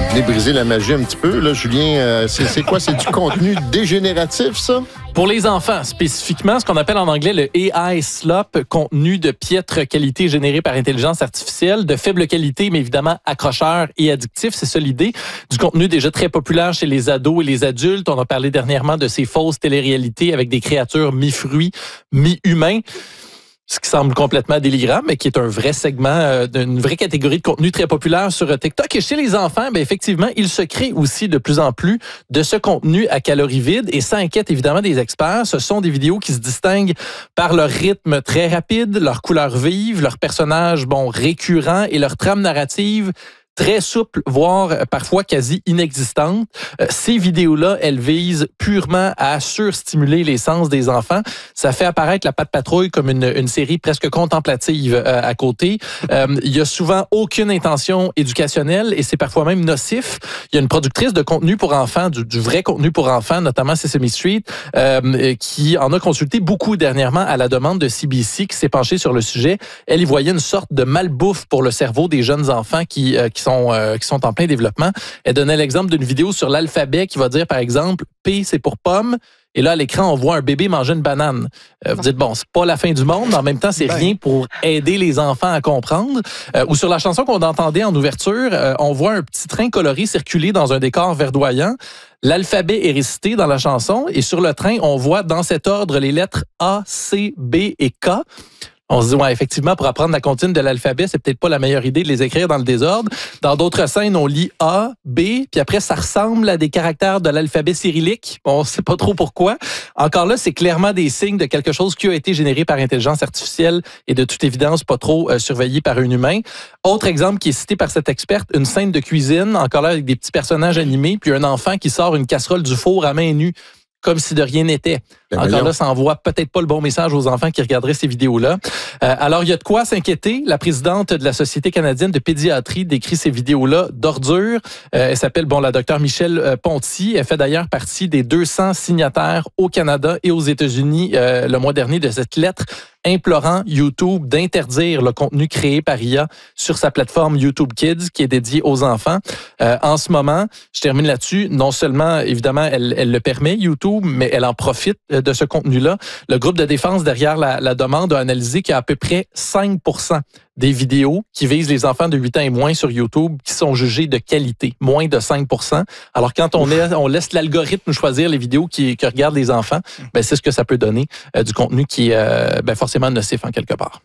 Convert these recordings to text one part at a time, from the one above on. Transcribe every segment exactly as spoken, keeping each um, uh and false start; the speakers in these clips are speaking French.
venez briser la magie un petit peu, là, Julien. Euh, c'est, c'est quoi? C'est du contenu dégénératif, ça? Pour les enfants, spécifiquement, ce qu'on appelle en anglais le A I slop, contenu de piètre qualité généré par intelligence artificielle, de faible qualité, mais évidemment accrocheur et addictif. C'est ça l'idée. Du contenu déjà très populaire chez les ados et les adultes. On a parlé dernièrement de ces fausses téléréalités avec des créatures mi-fruits, mi-humains. Ce qui semble complètement délirant, mais qui est un vrai segment, euh, d'une vraie catégorie de contenu très populaire sur TikTok. Et chez les enfants, bien, effectivement, il se crée aussi de plus en plus de ce contenu à calories vides. Et ça inquiète évidemment des experts. Ce sont des vidéos qui se distinguent par leur rythme très rapide, leur couleur vive, leurs personnages, bon, récurrents et leur trame narrative très souple, voire parfois quasi inexistante. Euh, ces vidéos-là, elles visent purement à surstimuler les sens des enfants. Ça fait apparaître La Patte Patrouille comme une, une série presque contemplative euh, à côté. Euh, il y a souvent aucune intention éducationnelle et c'est parfois même nocif. Il y a une productrice de contenu pour enfants, du, du vrai contenu pour enfants, notamment Sesame Street, euh, qui en a consulté beaucoup dernièrement à la demande de C B C, qui s'est penchée sur le sujet. Elle y voyait une sorte de malbouffe pour le cerveau des jeunes enfants qui, euh, qui sont Euh, qui sont en plein développement. Elle donnait l'exemple d'une vidéo sur l'alphabet qui va dire, par exemple, P, c'est pour pomme. Et là, à l'écran, on voit un bébé manger une banane. Euh, vous dites, bon, c'est pas la fin du monde, mais en même temps, c'est ben. rien pour aider les enfants à comprendre. Euh, ou sur la chanson qu'on entendait en ouverture, euh, on voit un petit train coloré circuler dans un décor verdoyant. L'alphabet est récité dans la chanson et sur le train, on voit dans cet ordre les lettres A, C, B et K. On se dit, ouais, effectivement, pour apprendre la comptine de l'alphabet, c'est peut-être pas la meilleure idée de les écrire dans le désordre. Dans d'autres scènes, on lit A, B, puis après, ça ressemble à des caractères de l'alphabet cyrillique. On sait pas trop pourquoi. Encore là, c'est clairement des signes de quelque chose qui a été généré par intelligence artificielle et de toute évidence pas trop euh, surveillé par un humain. Autre exemple qui est cité par cette experte, une scène de cuisine, encore là avec des petits personnages animés, puis un enfant qui sort une casserole du four à main nue, comme si de rien n'était. Ben Encore là, ça envoie peut-être pas le bon message aux enfants qui regarderaient ces vidéos-là. Euh, alors, il y a de quoi s'inquiéter. La présidente de la Société canadienne de pédiatrie décrit ces vidéos-là d'ordure. Euh, elle s'appelle, bon, la docteure Michelle Ponty. Elle fait d'ailleurs partie des deux cents signataires au Canada et aux États-Unis euh, le mois dernier de cette lettre implorant YouTube d'interdire le contenu créé par I A sur sa plateforme YouTube Kids, qui est dédiée aux enfants. Euh, en ce moment, je termine là-dessus, non seulement, évidemment, elle, elle le permet, YouTube, mais elle en profite de ce contenu-là. Le groupe de défense derrière la, la demande a analysé qu'il y a à peu près cinq pour cent des vidéos qui visent les enfants de huit ans et moins sur YouTube qui sont jugées de qualité, moins de cinq pour cent. Alors, quand on, est, on laisse l'algorithme choisir les vidéos qui, que regardent les enfants, ben, c'est ce que ça peut donner, euh, du contenu qui est euh, ben, forcément nocif en quelque part.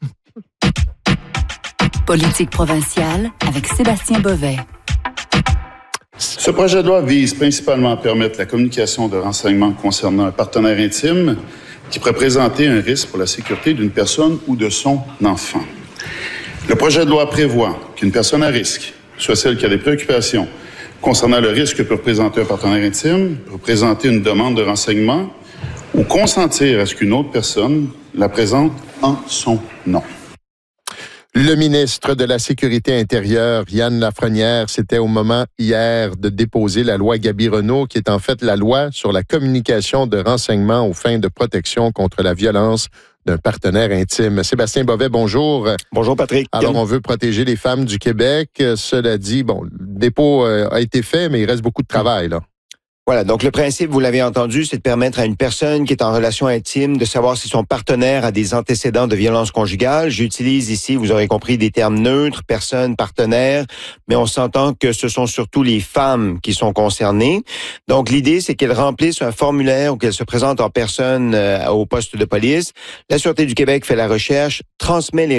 Politique provinciale avec Sébastien Bovet. Ce projet de loi vise principalement à permettre la communication de renseignements concernant un partenaire intime qui pourrait présenter un risque pour la sécurité d'une personne ou de son enfant. Le projet de loi prévoit qu'une personne à risque, soit celle qui a des préoccupations concernant le risque que peut représenter un partenaire intime, peut présenter une demande de renseignement ou consentir à ce qu'une autre personne la présente en son nom. Le ministre de la Sécurité intérieure, Yann Lafrenière, c'était au moment hier de déposer la loi Gabi-Renault, qui est en fait la loi sur la communication de renseignements aux fins de protection contre la violence d'un partenaire intime. Sébastien Bovet, bonjour. Bonjour, Patrick. Alors, on veut protéger les femmes du Québec. Cela dit, bon, le dépôt a été fait, mais il reste beaucoup de travail, là. Voilà, donc le principe, vous l'avez entendu, c'est de permettre à une personne qui est en relation intime de savoir si son partenaire a des antécédents de violence conjugale. J'utilise ici, vous aurez compris, des termes neutres, personne, partenaire, mais on s'entend que ce sont surtout les femmes qui sont concernées. Donc l'idée, c'est qu'elles remplissent un formulaire ou qu'elles se présentent en personne euh, au poste de police. La Sûreté du Québec fait la recherche, transmet les